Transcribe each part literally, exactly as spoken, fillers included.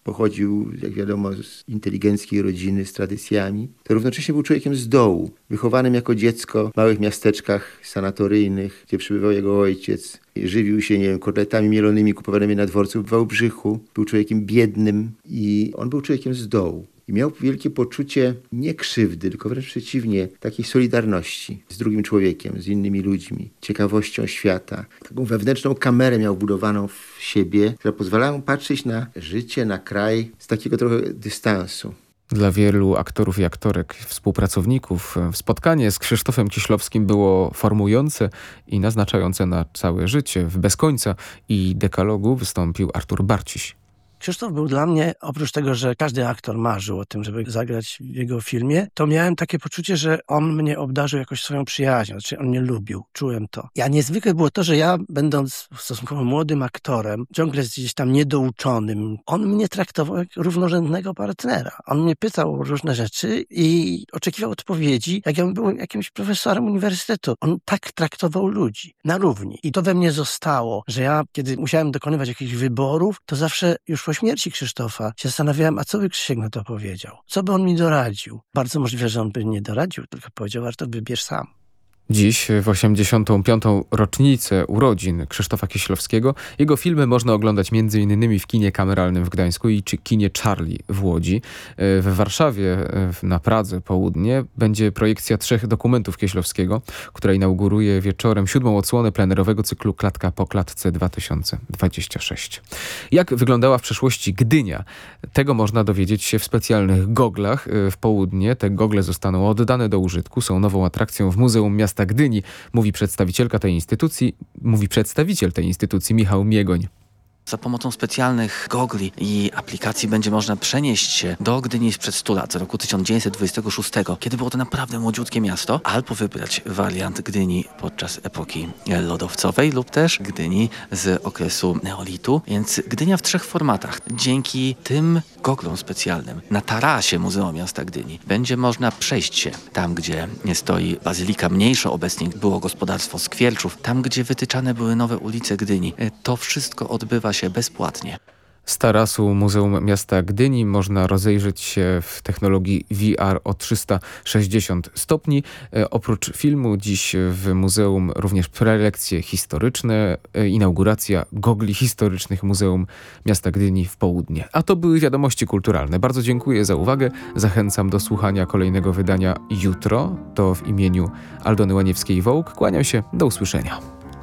pochodził, jak wiadomo, z inteligenckiej rodziny, z tradycjami, to równocześnie był człowiekiem z dołu, wychowanym jako dziecko w małych miasteczkach sanatoryjnych, gdzie przybywał jego ojciec. Żywił się, nie wiem, kotletami mielonymi kupowanymi na dworcu w Wałbrzychu. Był człowiekiem biednym i on był człowiekiem z dołu. I miał wielkie poczucie nie krzywdy, tylko wręcz przeciwnie, takiej solidarności z drugim człowiekiem, z innymi ludźmi, ciekawością świata. Taką wewnętrzną kamerę miał budowaną w siebie, która pozwalała mu patrzeć na życie, na kraj z takiego trochę dystansu. Dla wielu aktorów i aktorek, współpracowników, spotkanie z Krzysztofem Kieślowskim było formujące i naznaczające na całe życie. W Bez końca i Dekalogu wystąpił Artur Barciś. Krzysztof był dla mnie, oprócz tego, że każdy aktor marzył o tym, żeby zagrać w jego filmie, to miałem takie poczucie, że on mnie obdarzył jakoś swoją przyjaźnią, znaczy on mnie lubił, czułem to. A niezwykłe było to, że ja, będąc stosunkowo młodym aktorem, ciągle gdzieś tam niedouczonym, on mnie traktował jak równorzędnego partnera. On mnie pytał o różne rzeczy i oczekiwał odpowiedzi, jak ja bym był jakimś profesorem uniwersytetu. On tak traktował ludzi, na równi. I to we mnie zostało, że ja, kiedy musiałem dokonywać jakichś wyborów, to zawsze już po śmierci Krzysztofa się zastanawiałem, a co by Krzysiek na to powiedział? Co by on mi doradził? Bardzo możliwe, że on by nie doradził, tylko powiedział, Artur, wybierz sam. Dziś, w osiemdziesiątą piątą rocznicę urodzin Krzysztofa Kieślowskiego, jego filmy można oglądać między innymi w kinie kameralnym w Gdańsku i czy kinie Charlie w Łodzi. W Warszawie, na Pradze Południe, będzie projekcja trzech dokumentów Kieślowskiego, która inauguruje wieczorem siódmą odsłonę plenerowego cyklu Klatka po klatce dwa tysiące dwudziesty szósty. Jak wyglądała w przeszłości Gdynia? Tego można dowiedzieć się w specjalnych goglach w Południe. Te gogle zostaną oddane do użytku, są nową atrakcją w Muzeum Miasta Gdyni, mówi przedstawicielka tej instytucji, mówi przedstawiciel tej instytucji Michał Miegoń. Za pomocą specjalnych gogli i aplikacji będzie można przenieść się do Gdyni sprzed stu lat, z roku tysiąc dziewięćset dwudziestego szóstego, kiedy było to naprawdę młodziutkie miasto, albo wybrać wariant Gdyni podczas epoki lodowcowej lub też Gdyni z okresu neolitu. Więc Gdynia w trzech formatach. Dzięki tym goglom specjalnym na tarasie Muzeum Miasta Gdyni będzie można przejść się tam, gdzie nie stoi bazylika mniejsza, obecnie było gospodarstwo Skwierczów, tam, gdzie wytyczane były nowe ulice Gdyni. To wszystko odbywa się bezpłatnie. Z tarasu Muzeum Miasta Gdyni można rozejrzeć się w technologii V R o trzysta sześćdziesiąt stopni. E, oprócz filmu dziś w muzeum również prelekcje historyczne, e, inauguracja gogli historycznych Muzeum Miasta Gdyni w Południe. A to były wiadomości kulturalne. Bardzo dziękuję za uwagę. Zachęcam do słuchania kolejnego wydania jutro. To w imieniu Aldony Łaniewskiej-Wołk. Kłaniam się. Do usłyszenia.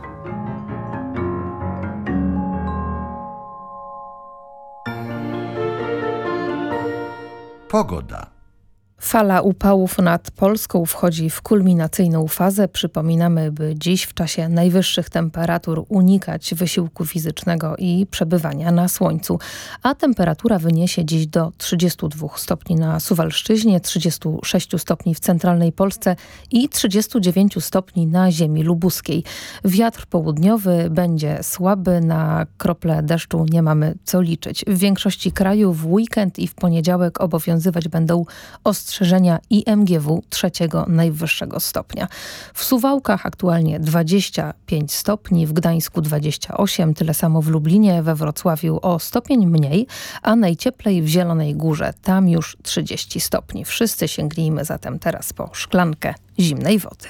Pogoda. Fala upałów nad Polską wchodzi w kulminacyjną fazę. Przypominamy, by dziś w czasie najwyższych temperatur unikać wysiłku fizycznego i przebywania na słońcu. A temperatura wyniesie dziś do trzydziestu dwóch stopni na Suwalszczyźnie, trzydziestu sześciu stopni w centralnej Polsce i trzydziestu dziewięciu stopni na ziemi lubuskiej. Wiatr południowy będzie słaby, na krople deszczu nie mamy co liczyć. W większości kraju w weekend i w poniedziałek obowiązywać będą ostrzeżenia I M G W trzeciego najwyższego stopnia. W Suwałkach aktualnie dwadzieścia pięć stopni, w Gdańsku dwadzieścia osiem, tyle samo w Lublinie, we Wrocławiu o stopień mniej, a najcieplej w Zielonej Górze, tam już trzydzieści stopni. Wszyscy sięgnijmy zatem teraz po szklankę zimnej wody.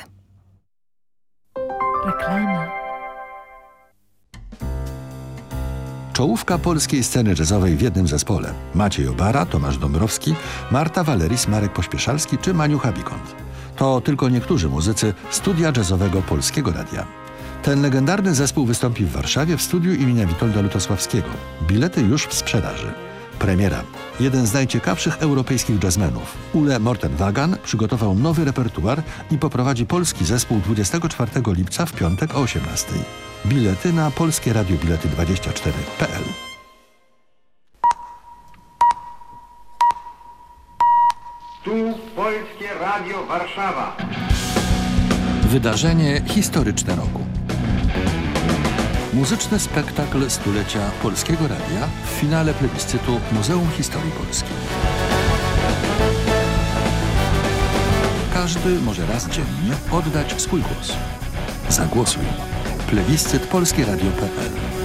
Reklama. Czołówka polskiej sceny jazzowej w jednym zespole. Maciej Obara, Tomasz Dąbrowski, Marta Valeris, Marek Pośpieszalski czy Maniucha Bikont. To tylko niektórzy muzycy studia jazzowego Polskiego Radia. Ten legendarny zespół wystąpi w Warszawie w studiu imienia Witolda Lutosławskiego. Bilety już w sprzedaży. Premiera. Jeden z najciekawszych europejskich jazzmenów, Ule Morten-Wagan, przygotował nowy repertuar i poprowadzi polski zespół dwudziestego czwartego lipca w piątek o osiemnastej. Bilety na polskie radio bilety dwadzieścia cztery kropka p l. Tu Polskie Radio Warszawa. Wydarzenie historyczne roku. Muzyczny spektakl stulecia Polskiego Radia w finale plebiscytu Muzeum Historii Polski. Każdy może raz dziennie oddać swój głos. Zagłosuj. Plebiscyt polskieradio kropka p l.